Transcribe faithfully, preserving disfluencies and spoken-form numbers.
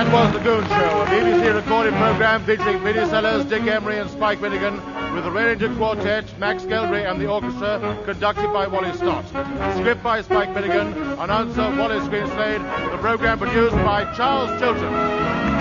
That was The Goon Show, a B B C recorded program featuring Billy Sellers, Dick Emery and Spike Finnegan, with the Ranger Quartet, Max Geldry and the orchestra, conducted by Wally Stott. Script by Spike Finnegan, announcer Wally Greenslade, the program produced by Charles Chilton.